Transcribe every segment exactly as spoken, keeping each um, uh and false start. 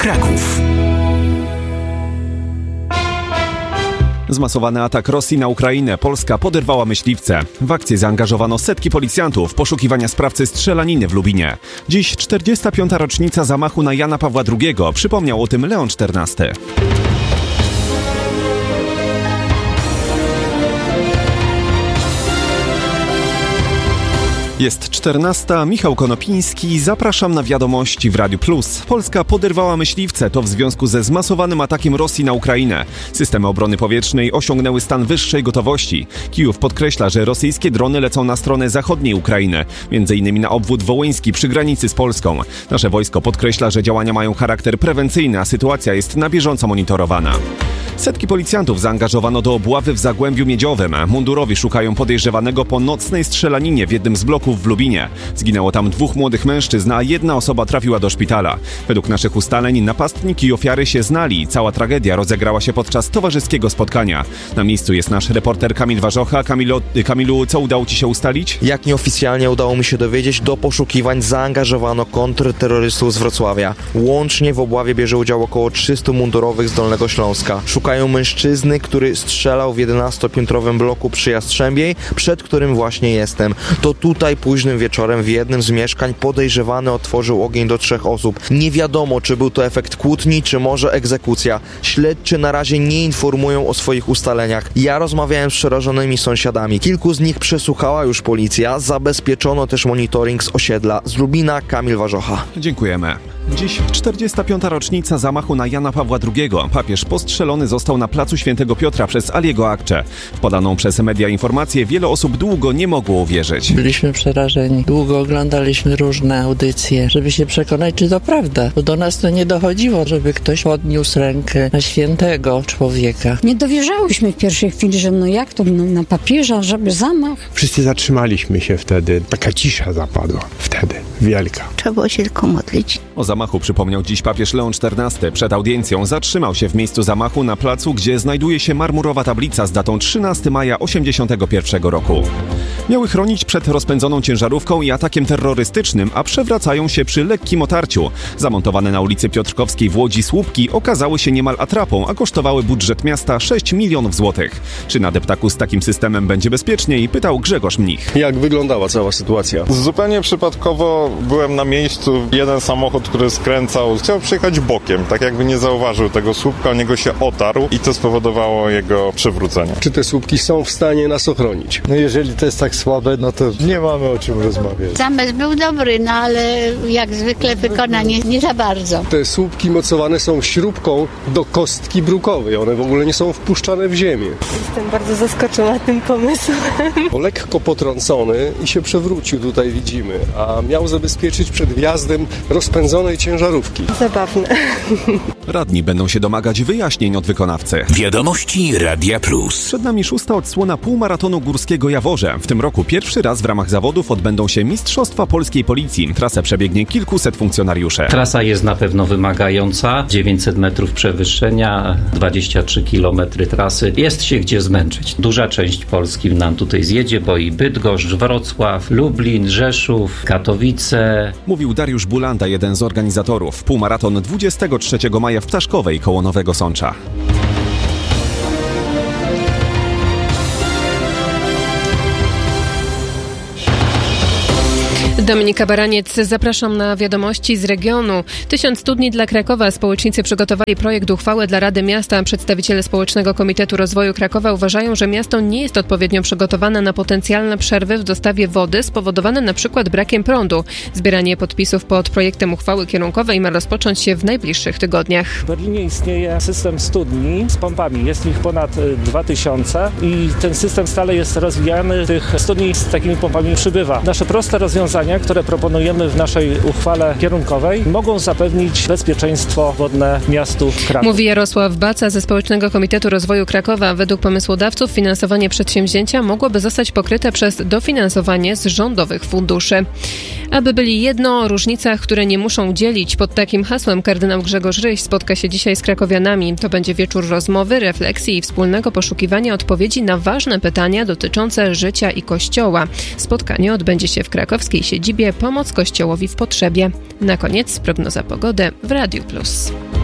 Kraków. Zmasowany atak Rosji na Ukrainę. Polska poderwała myśliwce. W akcję zaangażowano setki policjantów. Poszukiwania sprawcy strzelaniny w Lubinie. Dziś czterdziesta piąta rocznica zamachu na Jana Pawła drugiego. Przypomniał o tym Leon czternasty. Jest czternasta, Michał Konopiński, zapraszam na wiadomości w Radiu Plus. Polska poderwała myśliwce, to w związku ze zmasowanym atakiem Rosji na Ukrainę. Systemy obrony powietrznej osiągnęły stan wyższej gotowości. Kijów podkreśla, że rosyjskie drony lecą na stronę zachodniej Ukrainy, między innymi na obwód wołyński przy granicy z Polską. Nasze wojsko podkreśla, że działania mają charakter prewencyjny, a sytuacja jest na bieżąco monitorowana. Setki policjantów zaangażowano do obławy w Zagłębiu Miedziowym. Mundurowi szukają podejrzewanego po nocnej strzelaninie w jednym z bloków w Lubinie. Zginęło tam dwóch młodych mężczyzn, a jedna osoba trafiła do szpitala. Według naszych ustaleń napastnik i ofiary się znali. Cała tragedia rozegrała się podczas towarzyskiego spotkania. Na miejscu jest nasz reporter Kamil Warzocha. Kamilu, Kamilu, co udało Ci się ustalić? Jak nieoficjalnie udało mi się dowiedzieć, do poszukiwań zaangażowano kontrterrorystów z Wrocławia. Łącznie w obławie bierze udział około trzystu mundurowych z Dolnego Śląska. Szukają mężczyzny, który strzelał w jedenastopiętrowym bloku przy Jastrzębiej, przed którym właśnie jestem. To tutaj późnym wieczorem w jednym z mieszkań podejrzewany otworzył ogień do trzech osób. Nie wiadomo, czy był to efekt kłótni, czy może egzekucja. Śledczy na razie nie informują o swoich ustaleniach. Ja rozmawiałem z przerażonymi sąsiadami. Kilku z nich przesłuchała już policja. Zabezpieczono też monitoring z osiedla. Z Lubina, Kamil Warzocha. Dziękujemy. Dziś czterdziesta piąta rocznica zamachu na Jana Pawła drugiego. Papież postrzelony został na placu Świętego Piotra przez Aliego Akcze. W podaną przez media informację wiele osób długo nie mogło uwierzyć. Byliśmy przerażeni. Długo oglądaliśmy różne audycje, żeby się przekonać, czy to prawda. Bo do nas to nie dochodziło, żeby ktoś podniósł rękę na świętego człowieka. Nie dowierzałyśmy w pierwszej chwili, że no jak to no, na papieża, żeby zamach. Wszyscy zatrzymaliśmy się wtedy. Taka cisza zapadła wtedy. Wielka. Trzeba było się tylko modlić. O zamachu przypomniał dziś papież Leon czternasty. Przed audiencją zatrzymał się w miejscu zamachu na placu, gdzie znajduje się marmurowa tablica z datą trzynastego maja osiemdziesiątego pierwszego roku. Miały chronić przed rozpędzoną ciężarówką i atakiem terrorystycznym, a przewracają się przy lekkim otarciu. Zamontowane na ulicy Piotrkowskiej w Łodzi słupki okazały się niemal atrapą, a kosztowały budżet miasta sześć milionów złotych. Czy na deptaku z takim systemem będzie bezpieczniej? Pytał Grzegorz Mnich. Jak wyglądała cała sytuacja? Zupełnie przypadkowo byłem na miejscu. Jeden samochód, który skręcał, chciał przyjechać bokiem, tak jakby nie zauważył tego słupka, o niego się otarł i to spowodowało jego przewrócenie. Czy te słupki są w stanie nas ochronić? No jeżeli to jest tak słabe, no to nie mamy o czym rozmawiać. Zamysł był dobry, no ale jak zwykle wykonanie nie za bardzo. Te słupki mocowane są śrubką do kostki brukowej. One w ogóle nie są wpuszczane w ziemię. Jestem bardzo zaskoczona tym pomysłem. Bo lekko potrącony i się przewrócił, tutaj widzimy, a miał zabezpieczyć przed wjazdem rozpędzonej ciężarówki. Zabawne. Radni będą się domagać wyjaśnień od wykonawcy. Wiadomości Radia Plus. Przed nami szósta odsłona półmaratonu górskiego Jaworze. W tym roku pierwszy raz w ramach zawodów odbędą się Mistrzostwa Polskiej Policji. Trasę przebiegnie kilkuset funkcjonariuszy. Trasa jest na pewno wymagająca. dziewięćset metrów przewyższenia, dwadzieścia trzy kilometry trasy. Jest się gdzie zmęczyć. Duża część Polski nam tutaj zjedzie, bo i Bydgoszcz, Wrocław, Lublin, Rzeszów, Katowice. Mówił Dariusz Bulanda, jeden z organizatorów. Półmaraton dwudziestego trzeciego maja w Ptaszkowej koło Nowego Sącza. Dominika Baraniec, zapraszam na wiadomości z regionu. Tysiąc studni dla Krakowa. Społecznicy przygotowali projekt uchwały dla Rady Miasta. Przedstawiciele Społecznego Komitetu Rozwoju Krakowa uważają, że miasto nie jest odpowiednio przygotowane na potencjalne przerwy w dostawie wody spowodowane na przykład brakiem prądu. Zbieranie podpisów pod projektem uchwały kierunkowej ma rozpocząć się w najbliższych tygodniach. W Berlinie istnieje system studni z pompami. Jest ich ponad dwa tysiące i ten system stale jest rozwijany. Tych studni z takimi pompami przybywa. Nasze proste rozwiązania, które proponujemy w naszej uchwale kierunkowej, mogą zapewnić bezpieczeństwo wodne miastu Kraków. Mówi Jarosław Baca ze Społecznego Komitetu Rozwoju Krakowa. Według pomysłodawców finansowanie przedsięwzięcia mogłoby zostać pokryte przez dofinansowanie z rządowych funduszy. Aby byli jedno o różnicach, które nie muszą dzielić. Pod takim hasłem kardynał Grzegorz Ryś spotka się dzisiaj z krakowianami. To będzie wieczór rozmowy, refleksji i wspólnego poszukiwania odpowiedzi na ważne pytania dotyczące życia i Kościoła. Spotkanie odbędzie się w krakowskiej siedzibie Pomoc Kościołowi w Potrzebie. Na koniec prognoza pogody w Radiu Plus.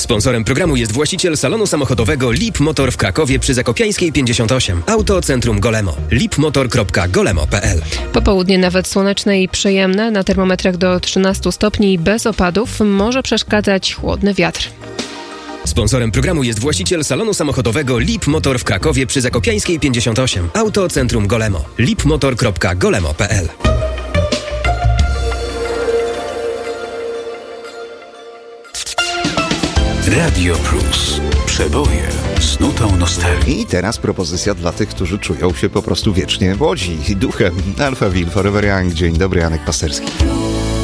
Sponsorem programu jest właściciel salonu samochodowego Lip Motor w Krakowie przy Zakopiańskiej pięćdziesiąt osiem. Auto Centrum Golemo. lipmotor kropka golemo kropka p l. Popołudnie nawet słoneczne i przyjemne, na termometrach do trzynastu stopni bez opadów, może przeszkadzać chłodny wiatr. Sponsorem programu jest właściciel salonu samochodowego Lip Motor w Krakowie przy Zakopiańskiej pięćdziesiąt osiem. Auto Centrum Golemo. lipmotor kropka golemo kropka p l. Radio Plus. Przeboje z nutą nostalgii. I teraz propozycja dla tych, którzy czują się po prostu wiecznie młodzi. Duchem Alpha Will Forever Young. Dzień dobry, Janek Pasterski.